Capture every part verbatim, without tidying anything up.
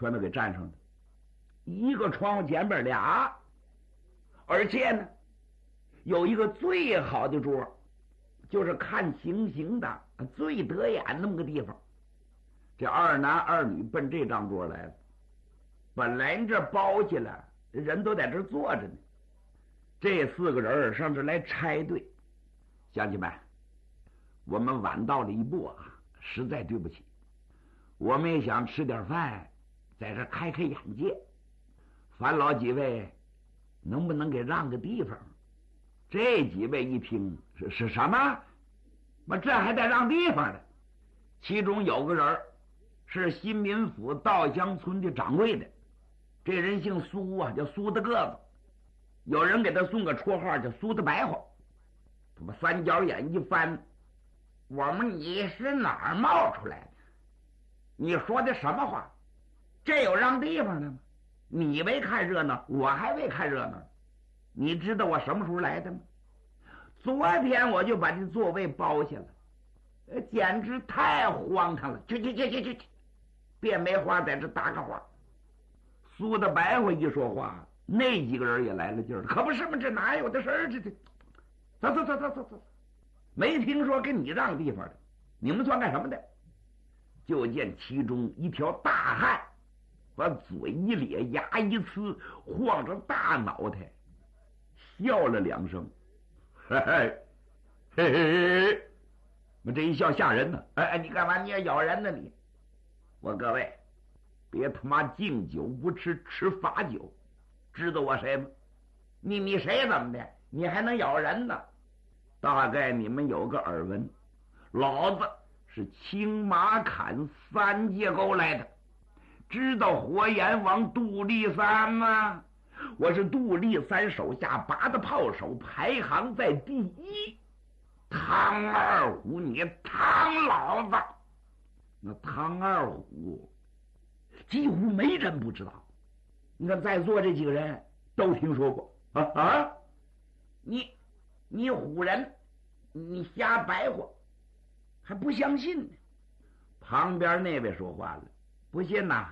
全都给占上了。一个窗户前边俩，而且呢，有一个最好的桌，就是看情形的最得眼那么个地方。这二男二女奔这张桌来了，本来这包起来，人都在这坐着呢。这四个人上这来拆队，乡亲们，我们晚到了一步啊，实在对不起。我们也想吃点饭，在这开开眼界。烦老几位，能不能给让个地方？这几位一听是是什么？我这还得让地方呢。其中有个人是新民府稻香村的掌柜的，这人姓苏啊，叫苏大个子。有人给他送个绰号叫苏大白话。他把三角眼一翻，我们你是哪儿冒出来的？你说的什么话？这有让地方的吗？你为看热闹，我还为看热闹。你知道我什么时候来的吗？昨天我就把这座位包下了，呃，简直太荒唐了！去去去去去，别没话在这搭个话。苏大白话一说话，那几个人也来了劲儿，可不是吗？这哪有的事儿？这这，走走走走走走，没听说给你让地方的，你们算干什么的？就见其中一条大汉，把嘴一咧，牙一呲，晃着大脑袋，笑了两声，嘿嘿嘿嘿嘿，我这一笑吓人呢！哎哎，你干嘛？你要咬人呢你？我各位，别他妈敬酒不吃吃罚酒，知道我谁吗？你你谁怎么的？你还能咬人呢？大概你们有个耳闻，老子是青马砍三界沟来的。知道火焰王杜立三吗？我是杜立三手下拔的炮手，排行在第一。汤二虎，你汤老子！那汤二虎几乎没人不知道。你看在座这几个人都听说过啊啊！你你唬人，你瞎白话，还不相信呢。旁边那位说话了，不信呐？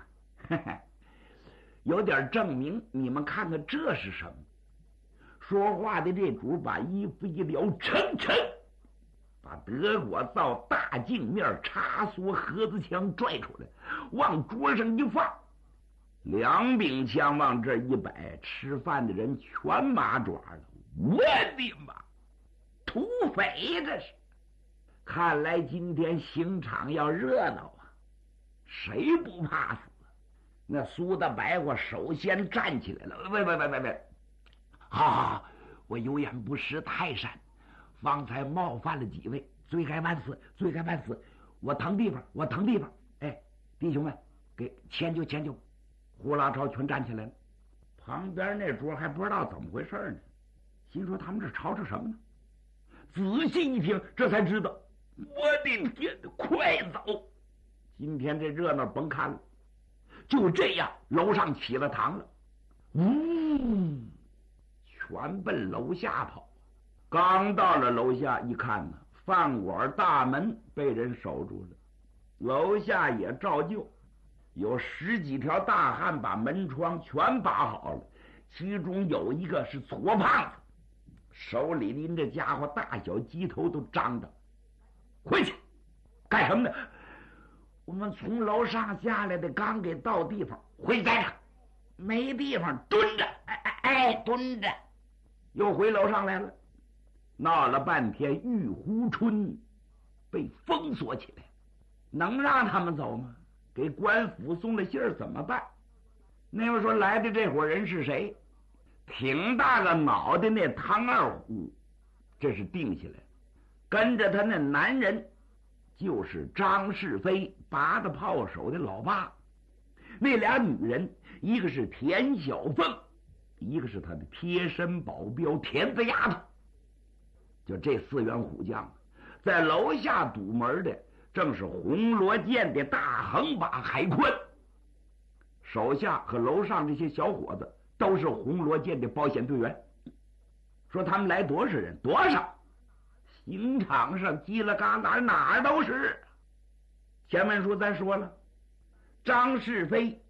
有点证明，你们看看这是什么？说话的这主把衣服一撩，抻抻，把德国造大镜面插梭盒子枪拽出来，往桌上一放，两柄枪往这一摆，吃饭的人全麻爪了。我的妈！土匪这是！看来今天刑场要热闹啊！谁不怕死？那苏大白话首先站起来了，喂喂喂喂喂！好好好，我有眼不识泰山，方才冒犯了几位，罪该万死，罪该万死！我腾地方，我腾地方！哎，弟兄们，给迁就迁就！呼啦超全站起来了。旁边那桌还不知道怎么回事呢，心说他们这吵吵什么呢？仔细一听，这才知道，我的天，快走！今天这热闹甭看了。就这样，楼上起了堂了，呜，全奔楼下跑。刚到了楼下一看呢，饭馆大门被人守住了，楼下也照旧，有十几条大汉把门窗全把好了，其中有一个是矬胖子，手里拎着家伙，大小鸡头都张着。回去干什么呢？我们从楼上下来的，刚给到地方，回家着，没地方蹲着，哎哎哎，蹲着，又回楼上来了。闹了半天，玉湖春被封锁起来，能让他们走吗？给官府送了信儿怎么办？那位说来的这伙人是谁？挺大个脑袋那汤二虎，这是定下来。跟着他那男人就是张世飞，拔的炮手的老爸。那俩女人，一个是田小凤，一个是他的贴身保镖田子丫头。就这四员虎将，在楼下堵门的正是红罗剑的大横把海坤，手下和楼上这些小伙子都是红罗剑的保险队员。说他们来多少人？多少？刑场上叽了嘎哪哪儿都是。前文书咱说了，张世飞